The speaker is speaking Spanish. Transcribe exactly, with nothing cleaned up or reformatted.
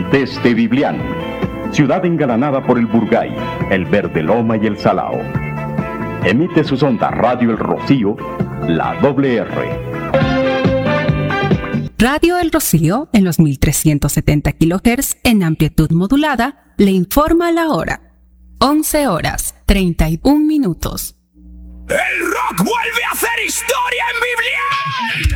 Desde Biblián, ciudad engalanada por el Burgay, el Verde Loma y el Salao. Emite sus ondas Radio El Rocío, la doble R. Radio El Rocío, en los mil trescientos setenta kilohertz en amplitud modulada, le informa la hora. once horas, treinta y un minutos. ¡El rock vuelve a hacer historia en Biblián!